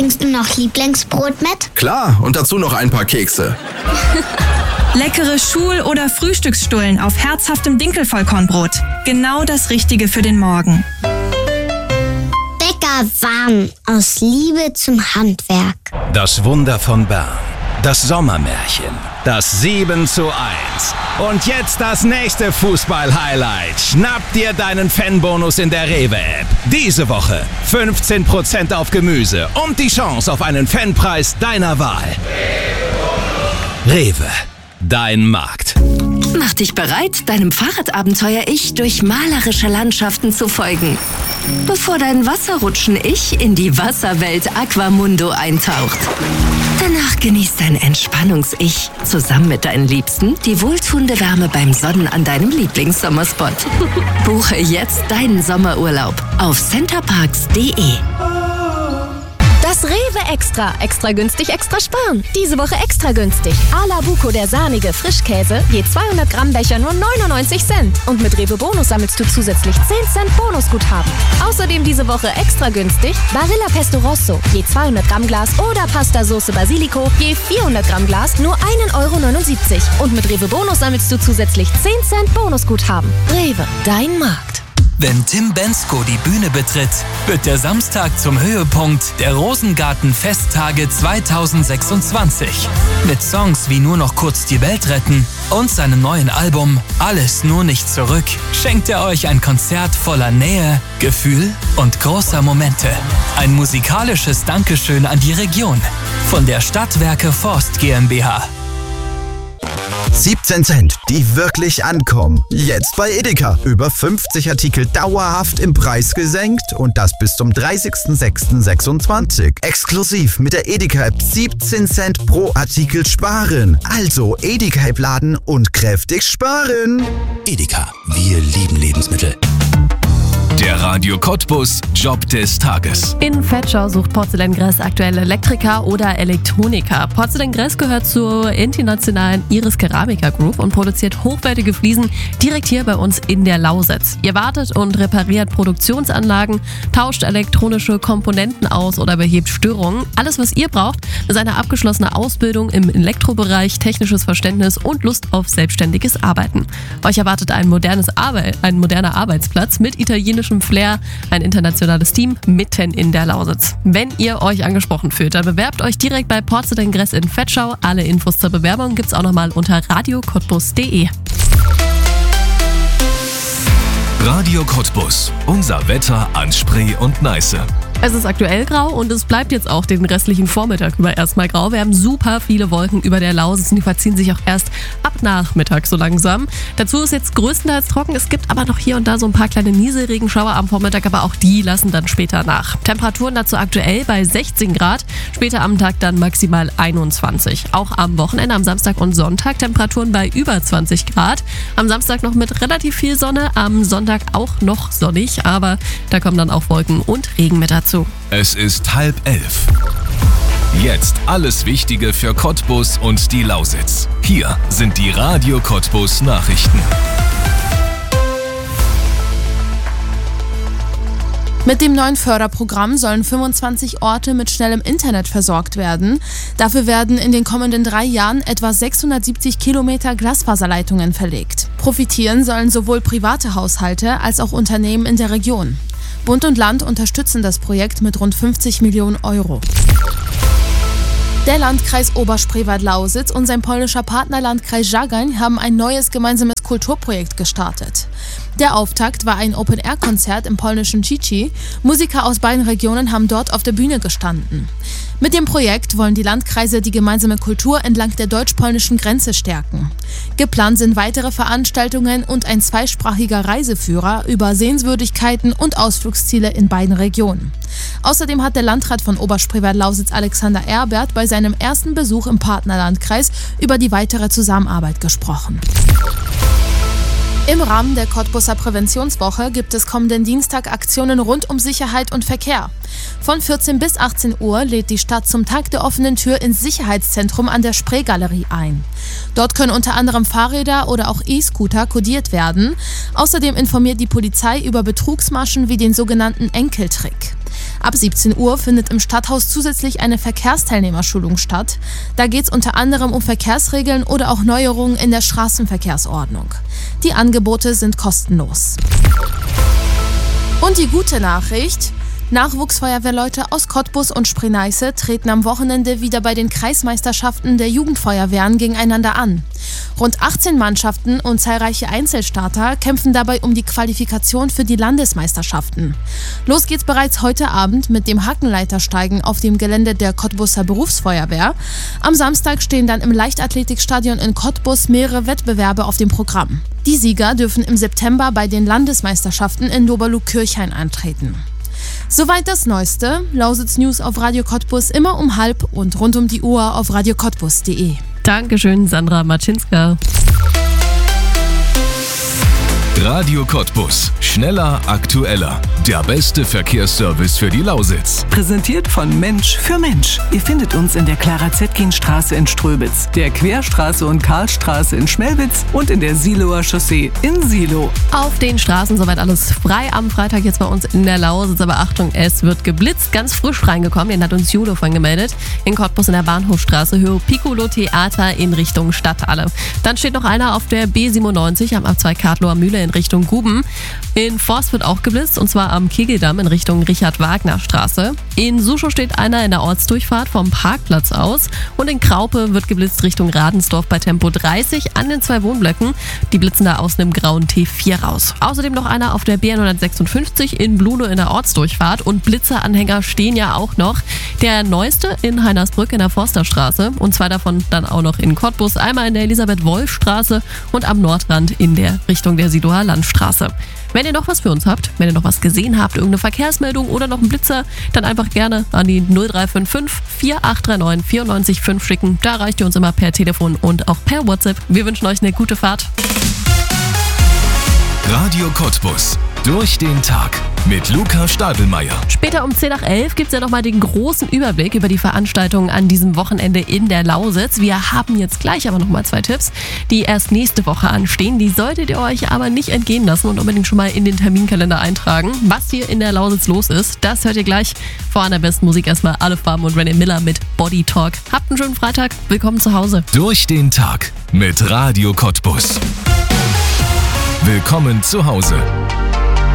Bringst du noch Lieblingsbrot mit? Klar, und dazu noch ein paar Kekse. Leckere Schul- oder Frühstücksstullen auf herzhaftem Dinkelvollkornbrot. Genau das Richtige für den Morgen. Bäckerwaren aus Liebe zum Handwerk. Das Wunder von Bern. Das Sommermärchen. Das 7:1. Und jetzt das nächste Fußball-Highlight. Schnapp dir deinen Fanbonus in der Rewe-App. Diese Woche 15% auf Gemüse und die Chance auf einen Fanpreis deiner Wahl. Rewe, dein Markt. Mach dich bereit, deinem Fahrradabenteuer-Ich durch malerische Landschaften zu folgen. Bevor dein Wasserrutschen-Ich in die Wasserwelt Aquamundo eintaucht. Danach genießt dein Entspannungs-Ich zusammen mit deinen Liebsten die wohltuende Wärme beim Sonnen an deinem Lieblingssommerspot. Buche jetzt deinen Sommerurlaub auf centerparks.de. Das Rewe Extra. Extra günstig, extra sparen. Diese Woche extra günstig. A la Buco, der sahnige Frischkäse. Je 200 Gramm Becher nur 99 Cent. Und mit Rewe Bonus sammelst du zusätzlich 10 Cent Bonusguthaben. Außerdem diese Woche extra günstig. Barilla Pesto Rosso. Je 200 Gramm Glas oder Pasta Soße Basilico. Je 400 Gramm Glas nur 1,79 €. Und mit Rewe Bonus sammelst du zusätzlich 10 Cent Bonusguthaben. Rewe, dein Markt. Wenn Tim Bendzko die Bühne betritt, wird der Samstag zum Höhepunkt der Rosengarten-Festtage 2026. Mit Songs wie Nur noch kurz die Welt retten und seinem neuen Album Alles nur nicht zurück schenkt er euch ein Konzert voller Nähe, Gefühl und großer Momente. Ein musikalisches Dankeschön an die Region von der Stadtwerke Forst GmbH. 17 Cent, die wirklich ankommen. Jetzt bei Edeka. Über 50 Artikel dauerhaft im Preis gesenkt und das bis zum 30.06.26. Exklusiv mit der Edeka-App 17 Cent pro Artikel sparen. Also Edeka-App laden und kräftig sparen. Edeka, wir lieben Lebensmittel. Der Radio Cottbus Job des Tages. In Vetschau sucht Porzellangress aktuell Elektriker oder Elektroniker. Porzellangress gehört zur internationalen Iris Keramika Group und produziert hochwertige Fliesen direkt hier bei uns in der Lausitz. Ihr wartet und repariert Produktionsanlagen, tauscht elektronische Komponenten aus oder behebt Störungen. Alles, was ihr braucht, ist eine abgeschlossene Ausbildung im Elektrobereich, technisches Verständnis und Lust auf selbstständiges Arbeiten. Euch erwartet ein moderner Arbeitsplatz mit italienischem Flair, ein internationales Team mitten in der Lausitz. Wenn ihr euch angesprochen fühlt, dann bewerbt euch direkt bei Porzellangress in Vetschau. Alle Infos zur Bewerbung gibt's auch nochmal unter radiocottbus.de. Radio Cottbus. Unser Wetter an Spree und Neiße. Es ist aktuell grau und es bleibt jetzt auch den restlichen Vormittag über erstmal grau. Wir haben super viele Wolken über der Lausitz und die verziehen sich auch erst ab Nachmittag so langsam. Dazu ist jetzt größtenteils trocken. Es gibt aber noch hier und da so ein paar kleine Nieselregenschauer am Vormittag, aber auch die lassen dann später nach. Temperaturen dazu aktuell bei 16 Grad, später am Tag dann maximal 21. Auch am Wochenende, am Samstag und Sonntag Temperaturen bei über 20 Grad. Am Samstag noch mit relativ viel Sonne, am Sonntag auch noch sonnig, aber da kommen dann auch Wolken und Regen mit dazu. Es ist 10:30. Jetzt alles Wichtige für Cottbus und die Lausitz. Hier sind die Radio Cottbus Nachrichten. Mit dem neuen Förderprogramm sollen 25 Orte mit schnellem Internet versorgt werden. Dafür werden in den kommenden 3 Jahren etwa 670 Kilometer Glasfaserleitungen verlegt. Profitieren sollen sowohl private Haushalte als auch Unternehmen in der Region. Bund und Land unterstützen das Projekt mit rund 50 Millionen €. Der Landkreis Oberspreewald-Lausitz und sein polnischer Partnerlandkreis Żagań haben ein neues gemeinsames Kulturprojekt gestartet. Der Auftakt war ein Open-Air-Konzert im polnischen Chichi. Musiker aus beiden Regionen haben dort auf der Bühne gestanden. Mit dem Projekt wollen die Landkreise die gemeinsame Kultur entlang der deutsch-polnischen Grenze stärken. Geplant sind weitere Veranstaltungen und ein zweisprachiger Reiseführer über Sehenswürdigkeiten und Ausflugsziele in beiden Regionen. Außerdem hat der Landrat von Oberspreewald-Lausitz Alexander Erbert bei seinem ersten Besuch im Partnerlandkreis über die weitere Zusammenarbeit gesprochen. Im Rahmen der Cottbuser Präventionswoche gibt es kommenden Dienstag Aktionen rund um Sicherheit und Verkehr. Von 14 bis 18 Uhr lädt die Stadt zum Tag der offenen Tür ins Sicherheitszentrum an der Spreegalerie ein. Dort können unter anderem Fahrräder oder auch E-Scooter kodiert werden. Außerdem informiert die Polizei über Betrugsmaschen wie den sogenannten Enkeltrick. Ab 17 Uhr findet im Stadthaus zusätzlich eine Verkehrsteilnehmerschulung statt. Da geht es unter anderem um Verkehrsregeln oder auch Neuerungen in der Straßenverkehrsordnung. Die Angebote sind kostenlos. Und die gute Nachricht: Nachwuchsfeuerwehrleute aus Cottbus und Spree-Neiße treten am Wochenende wieder bei den Kreismeisterschaften der Jugendfeuerwehren gegeneinander an. Rund 18 Mannschaften und zahlreiche Einzelstarter kämpfen dabei um die Qualifikation für die Landesmeisterschaften. Los geht's bereits heute Abend mit dem Hackenleitersteigen auf dem Gelände der Cottbuser Berufsfeuerwehr. Am Samstag stehen dann im Leichtathletikstadion in Cottbus mehrere Wettbewerbe auf dem Programm. Die Sieger dürfen im September bei den Landesmeisterschaften in Doberlug-Kirchhain antreten. Soweit das Neueste. Lausitz News auf Radio Cottbus immer um 12:30 und rund um die Uhr auf radiocottbus.de. Dankeschön, Sandra Maczynska. Radio Cottbus. Schneller, aktueller. Der beste Verkehrsservice für die Lausitz. Präsentiert von Mensch für Mensch. Ihr findet uns in der Clara-Zetkin-Straße in Ströbitz, der Querstraße und Karlstraße in Schmelwitz und in der Siloer Chaussee in Silo. Auf den Straßen soweit alles frei am Freitag jetzt bei uns in der Lausitz. Aber Achtung, es wird geblitzt. Ganz frisch reingekommen, den hat uns Judo von gemeldet. In Cottbus in der Bahnhofstraße, Höhe Piccolo Theater in Richtung Stadthalle. Dann steht noch einer auf der B97 am Abzweig Kartloer Mühle in Richtung Guben. In Forst wird auch geblitzt, und zwar am Kegeldamm in Richtung Richard-Wagner-Straße. In Suschow steht einer in der Ortsdurchfahrt vom Parkplatz aus. Und in Kraupe wird geblitzt Richtung Radensdorf bei Tempo 30 an den 2 Wohnblöcken. Die blitzen da aus einem grauen T4 raus. Außerdem noch einer auf der B156 in Bluno in der Ortsdurchfahrt. Und Blitzeranhänger stehen ja auch noch. Der neueste in Heinersbrück in der Forsterstraße und 2 davon dann auch noch in Cottbus. Einmal in der Elisabeth-Wolf-Straße und am Nordrand in der Richtung der Siloer Landstraße. Wenn ihr noch was für uns habt, wenn ihr noch was gesehen habt, irgendeine Verkehrsmeldung oder noch einen Blitzer, dann einfach gerne an die 0355 4839 94 schicken. Da erreicht ihr uns immer per Telefon und auch per WhatsApp. Wir wünschen euch eine gute Fahrt. Radio Cottbus. Durch den Tag mit Luca Stadelmeier. Später um 10:11 gibt es ja nochmal den großen Überblick über die Veranstaltungen an diesem Wochenende in der Lausitz. Wir haben jetzt gleich aber nochmal 2 Tipps, die erst nächste Woche anstehen. Die solltet ihr euch aber nicht entgehen lassen und unbedingt schon mal in den Terminkalender eintragen. Was hier in der Lausitz los ist, das hört ihr gleich. Vor einer besten Musik erstmal Alle Farben und René Miller mit Body Talk. Habt einen schönen Freitag. Willkommen zu Hause. Durch den Tag mit Radio Cottbus. Willkommen zu Hause.